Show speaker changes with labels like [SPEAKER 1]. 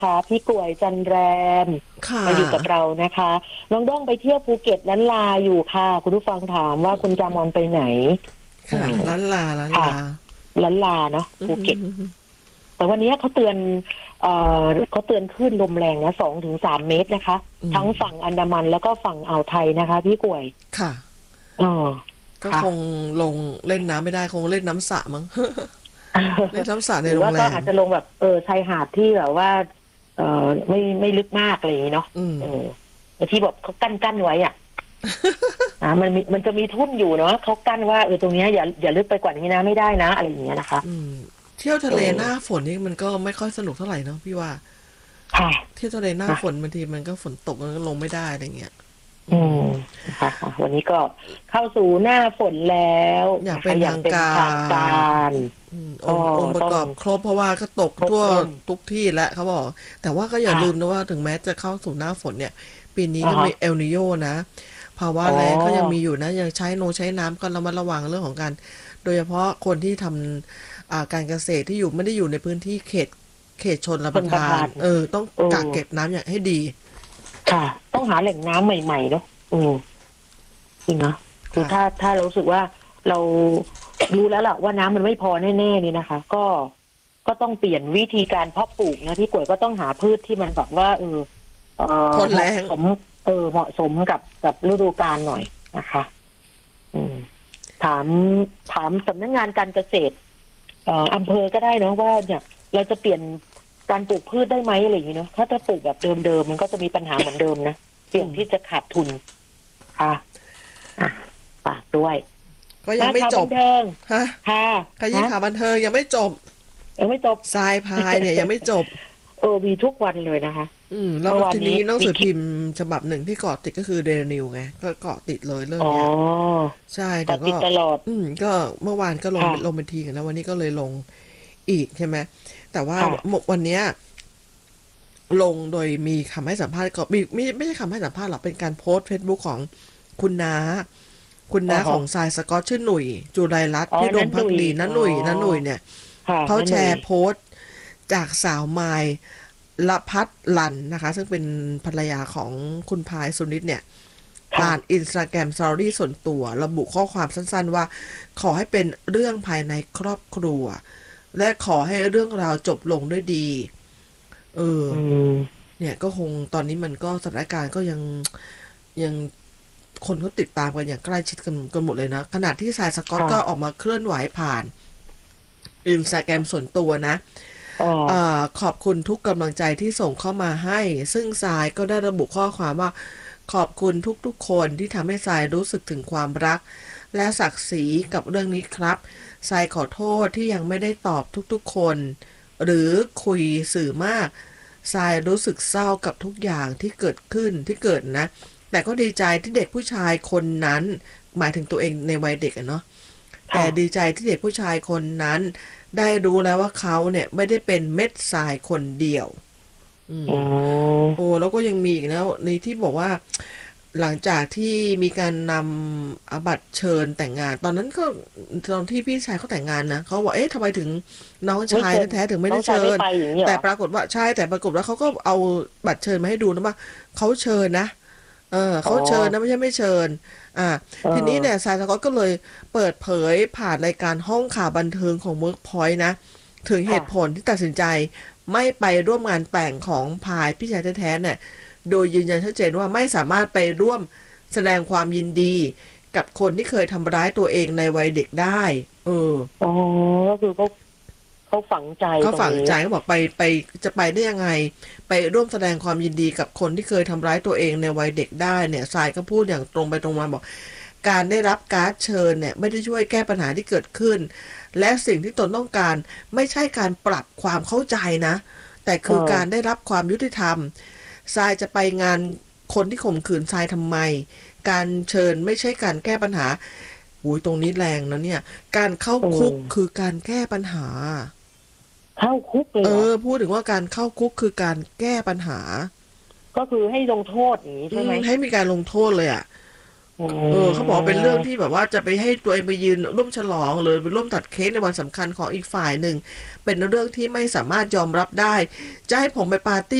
[SPEAKER 1] ค่ะพี่กวยจันแรม
[SPEAKER 2] ค่ะ
[SPEAKER 1] มาอยู่กับเรานะคะน้องด้องไปเที่ยวภูเก็ตล้านลาอยู่ค่ะคุณผู้ฟังถามว่าคุณจามอนไปไหนอื
[SPEAKER 2] ค่ะ
[SPEAKER 1] ม
[SPEAKER 2] ล้านลาล้าน
[SPEAKER 1] ค่ะ
[SPEAKER 2] ลา
[SPEAKER 1] ล้านลาเนาะ
[SPEAKER 2] อื
[SPEAKER 1] ภูเก็ต
[SPEAKER 2] ม
[SPEAKER 1] แต่วันนี้เขาเตือนเอ่เขาเตือนคลื่นลมแรงนะ2 ถึง 3 เมตรนะคะ
[SPEAKER 2] อืม
[SPEAKER 1] ทั้งฝั่งอันดามันแล้วก็ฝั่งอ่าวไทยนะคะพี่กวย
[SPEAKER 2] ค่ะ
[SPEAKER 1] อ๋อ
[SPEAKER 2] ก็
[SPEAKER 1] ค่ะ
[SPEAKER 2] คงลงเล่นน้ำไม่ได้คงเล่นน้ำสระมั้งเล่นน้ำสระ
[SPEAKER 1] หรือ
[SPEAKER 2] ในโรงแรม
[SPEAKER 1] ว่าก็อาจจะลงแบบชายหาดที่แบบว่าไม่ลึกมากอะไรอย่างนี้เนาะ
[SPEAKER 2] อืม
[SPEAKER 1] เออแต่ที่แบบเขากั้นไว้อ่ะมันจะมีทุ่นอยู่เนาะเขากั้นว่าตรงเนี้ยอย่าลึกไปกว่านี้นะไม่ได้นะอะไรอย่างเงี้ยนะคะ
[SPEAKER 2] อืมเที่ยว
[SPEAKER 1] เอ
[SPEAKER 2] ทะเลหน้า
[SPEAKER 1] อ
[SPEAKER 2] ฝนนี่มันก็ไม่ค่อยสนุกเท่าไหร่เนาะพี่ว่า
[SPEAKER 1] ค่ะ
[SPEAKER 2] เที่ยวทะเลหน้า
[SPEAKER 1] ค่ะ
[SPEAKER 2] ฝนบางทีมันก็ฝนตกมันก็ลงไม่ได้อะไรเงี้ย
[SPEAKER 1] อื
[SPEAKER 2] อืม
[SPEAKER 1] มค่ะวันนี้ก็เข้าสู่หน้าฝนแล้ว
[SPEAKER 2] อย่าง
[SPEAKER 1] นะคะ
[SPEAKER 2] เป็น
[SPEAKER 1] อย่างเป็น
[SPEAKER 2] ทางกา
[SPEAKER 1] ทางกา
[SPEAKER 2] ร
[SPEAKER 1] รก็
[SPEAKER 2] องค์ประ
[SPEAKER 1] ต้อง
[SPEAKER 2] กอบครบเพราะว่าก็ตกทั่ว
[SPEAKER 1] ครบถ้วน
[SPEAKER 2] ทุกที่แล้วเขาบอกแต่ว่าก็อย่า
[SPEAKER 1] ค่ะ
[SPEAKER 2] ลืมนะว่าถึงแม้จะเข้าสู่หน้าฝนเนี่ยปีนี้ก็
[SPEAKER 1] อ่าฮะ
[SPEAKER 2] มีเอลนีโยนะภาวะ
[SPEAKER 1] อ๋อ
[SPEAKER 2] แล้งก็ยังมีอยู่นะยังใช้น้ำก็ระมัดระวังเรื่องของการโดยเฉพาะคนที่ทำการเกษตรที่อยู่ไม่ได้อยู่ในพื้นที่เขตชนรับ
[SPEAKER 1] เป็น
[SPEAKER 2] ประทาน
[SPEAKER 1] ประธาน
[SPEAKER 2] ต้อง
[SPEAKER 1] เออ
[SPEAKER 2] กักเก็บน้ำอย่างให้ดี
[SPEAKER 1] ค่ะต้องหาแหล่งน้ำใหม่ๆเนาะจริงนะคือ
[SPEAKER 2] ค่ะ
[SPEAKER 1] ถ้าเรารู้สึกว่าเรารู้แล้วล่ะว่าน้ำมันไม่พอแน่ๆนี่นะคะก็ต้องเปลี่ยนวิธีการเพาะปลูกนะที่กวยก็ต้องหาพืชที่มันแบบว่าเหมาะ
[SPEAKER 2] ทนแล้ง
[SPEAKER 1] สมเหมาะสมกับฤดูกาลหน่อยนะคะอืมถามสำนักงานการเกษตรอำเภอก็ได้เนอะว่าเนี่ยเราจะเปลี่ยนการปลูกพืชได้ไหมอะไรอย่างนี้เนาะถ้าจะปลูกแบบเดิมๆมันก็จะมีปัญหาเหมือนเดิมนะเสี่ยงที่จะขาดทุนค่ะอ่ะฝากด้วย
[SPEAKER 2] ก็ยังไม่
[SPEAKER 1] ข่าว
[SPEAKER 2] จบ
[SPEAKER 1] บันเทิง
[SPEAKER 2] ฮะ
[SPEAKER 1] ค่ะ
[SPEAKER 2] ขยี้
[SPEAKER 1] ฮะ
[SPEAKER 2] ข่าวบันเทิงยังไม่จบ
[SPEAKER 1] ยังไม่จบ
[SPEAKER 2] ทรายพายเนี่ยยังไม่จบ
[SPEAKER 1] มีทุกวันเลยนะคะ
[SPEAKER 2] แล้ว
[SPEAKER 1] เมื่อวานนี้
[SPEAKER 2] ทีนี้หนัง
[SPEAKER 1] มีคลิป
[SPEAKER 2] สือพิมพ์ฉบับหนึ่งที่เกาะติดก็คือเดลินิวไงก็เกาะติดเลยเรื่อง
[SPEAKER 1] อ๋อ
[SPEAKER 2] เนี้ยใช่แต่ก็
[SPEAKER 1] ติดตลอด
[SPEAKER 2] ก็เมื่อวานก็
[SPEAKER 1] ค่ะ
[SPEAKER 2] ลงเป็นทีกันนะวันนี้ก็เลยลงอีกใช่ไหมแต่ว่า
[SPEAKER 1] ค่ะ
[SPEAKER 2] วันเนี้ยลงโดยมีคำให้สัมภาษณ์ก็มีไม่ใช่คำให้สัมภาษณ์หรอกเป็นการโพสต์เฟซบุ๊กของคุณน้าคุณ
[SPEAKER 1] อ๋อ
[SPEAKER 2] น้าของทรายสกอตชื่อหนุ่ยจุไรรัตน์
[SPEAKER 1] อ๋อ
[SPEAKER 2] พิร
[SPEAKER 1] นั่นหนุ่ย
[SPEAKER 2] มภักดีน้า
[SPEAKER 1] อ๋อ
[SPEAKER 2] หนุ่ยเนี่ย
[SPEAKER 1] ค่ะ
[SPEAKER 2] เขา
[SPEAKER 1] นั่นหนุ่ย
[SPEAKER 2] แชร์โพสต์จากสาวไมล์ ละพัฒน์ลันนะคะซึ่งเป็นภรรยาของคุณพายสุนิตเนี่ย
[SPEAKER 1] ค่ะ
[SPEAKER 2] ผ่านอินสตาแกรมสตอรี่ส่วนตัวระบุข้อความสั้นๆว่าขอให้เป็นเรื่องภายในครอบครัวและขอให้เรื่องราวจบลงด้วยดีเออ
[SPEAKER 1] อืม
[SPEAKER 2] เนี่ยก็คงตอนนี้มันก็สถานการณ์ก็ยังคนเขาติดตามกันอย่างใกล้ชิดกันหมดเลยนะขณะที่สายสกอต
[SPEAKER 1] ค่ะ
[SPEAKER 2] ก็ออกมาเคลื่อนไหวผ่านอินสตาแกรมส่วนตัวนะ
[SPEAKER 1] อ๋อ
[SPEAKER 2] ขอบคุณทุกกำลังใจที่ส่งเข้ามาให้ ซึ่งทรายก็ได้ระบุข้อความว่าขอบคุณทุกๆคนที่ทำให้ทรายรู้สึกถึงความรักและศักดิ์ศรีกับเรื่องนี้ครับทรายขอโทษที่ยังไม่ได้ตอบทุกๆคนหรือคุยสื่อมากทรายรู้สึกเศร้ากับทุกอย่างที่เกิดขึ้นที่เกิดนะแต่ก็ดีใจที่เด็กผู้ชายคนนั้นหมายถึงตัวเองในวัยเด็กอะเนาะ แต่
[SPEAKER 1] ค่ะ
[SPEAKER 2] ดีใจที่เด็กผู้ชายคนนั้นได้รู้แล้วว่าเขาเนี่ยไม่ได้เป็นเม็ดทรายคนเดียวอืม
[SPEAKER 1] อืม
[SPEAKER 2] โอ้แล้วก็ยังมีอีกนะในที่บอกว่าหลังจากที่มีการนำบัตรเชิญแต่งงานตอนนั้นก็ตอนที่พี่ชายเขาแต่งงานนะเขาบอกเอ๊ะทำไมถึงน้อง
[SPEAKER 1] ไม่
[SPEAKER 2] ชาย
[SPEAKER 1] เชิญ
[SPEAKER 2] แท้ๆถึงไม่
[SPEAKER 1] น้อ
[SPEAKER 2] ได้เชิญ
[SPEAKER 1] งชายไม่ไปอย่างนี้เหร
[SPEAKER 2] แต่
[SPEAKER 1] อ
[SPEAKER 2] ปรากฏว่าใช่แต่ปรากฏว่าเขาก็เอาบัตรเชิญมาให้ดูนะว่าเขาเชิญนะ
[SPEAKER 1] อ๋อ
[SPEAKER 2] เขาเชิญนะไม่ใช่ไม่เชิญอ่า
[SPEAKER 1] เออ
[SPEAKER 2] ทีนี้เนี่ยสายสกอตก็เลยเปิดเผยผ่านรายการห้องข่าวบันเทิงของ Workpoint นะถึงเห
[SPEAKER 1] ค่ะ
[SPEAKER 2] ตุผลที่ตัดสินใจไม่ไปร่วมงานแต่งของพายพี่ชายแท้ๆเนี่ยโดยยืนยันชัดเจนว่าไม่สามารถไปร่วมแสดงความยินดีกับคนที่เคยทำร้ายตัวเองในวัยเด็กได้
[SPEAKER 1] อ๋อก็คือเขาฝังใจ
[SPEAKER 2] เขาฝัง
[SPEAKER 1] ตรงนี้
[SPEAKER 2] ใจเขาบอกไปจะไปได้ยังไงไปร่วมแสดงความยินดีกับคนที่เคยทำร้ายตัวเองในวัยเด็กได้เนี่ยสายก็พูดอย่างตรงไปตรงมาบอก การได้รับการ์ดเชิญเนี่ยไม่ได้ช่วยแก้ปัญหาที่เกิดขึ้นและสิ่งที่ตนต้องการไม่ใช่การปรับความเข้าใจนะแต่คือการได้รับความยุติธรรมทรายจะไปงานคนที่ข่มขืนทรายทำไมการเชิญไม่ใช่การแก้ปัญหาอุ้ยตรงนี้แรงนะเนี่ยการเข้า
[SPEAKER 1] เอ
[SPEAKER 2] คุก
[SPEAKER 1] อ
[SPEAKER 2] คือการแก้ปัญหา
[SPEAKER 1] เข้าคุกเลยเหรอ
[SPEAKER 2] พูดถึงว่าการเข้าคุกคือการแก้ปัญหา
[SPEAKER 1] ก็คือให้ลงโทษอย่างนี้ใช่ไหม
[SPEAKER 2] ให้มีการลงโทษเลยอ่ะเขาบอกเป็นเรื่องที่แบบว่าจะไปให้ตัวเองไปยืนร่วมฉลองหรือไปร่วมตัดเค้กในวันสำคัญของอีกฝ่ายหนึ่งเป็นเรื่องที่ไม่สามารถยอมรับได้จะให้ผมไปปาร์ตี้